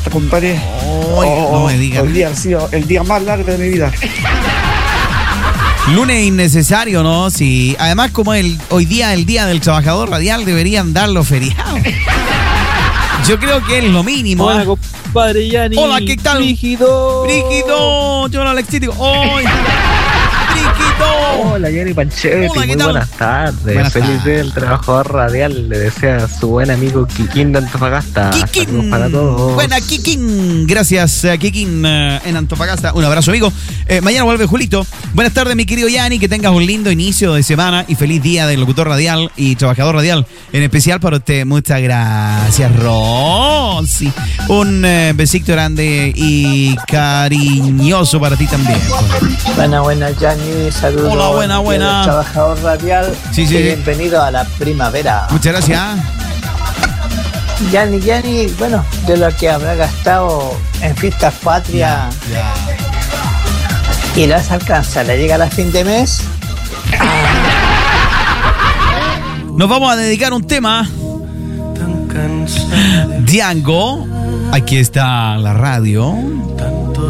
compadre. No me digas. Hoy día ha sido el día más largo de mi vida. Lunes innecesario, ¿no? Sí. Además, como hoy día, el Día del Trabajador Radial, deberían darlo feriado. Yo creo que es lo mínimo. Hola, compadre Yanni. Hola, ¿qué tal? Brígido. Yo no Alexito. ¡Ay! Brígido. Hola, Yanni Panchetti. Hola, ¿qué muy tal? buenas tardes. Buenas Feliz tardes. día del trabajador radial. Le desea su buen amigo Kikín de Antofagasta. Saludos Kikín. para todos. Buena, Kikín. Gracias, Kikín, en Antofagasta. Un abrazo, amigo. Mañana vuelve Julito. Buenas tardes, mi querido Yanni. Que tengas un lindo inicio de semana y feliz día del locutor radial y trabajador radial. En especial para usted. Muchas gracias, Rosy. Un besito grande y cariñoso para ti también. Buena, Yanni. Saludos. Hola, buena. Trabajador radial. Sí. Bienvenido a la primavera. Muchas gracias. Yanni, bueno, de lo que habrá gastado en fiestas patrias y las alcanza, le llega a fin de mes. Nos vamos a dedicar un tema. Django. Aquí está la radio.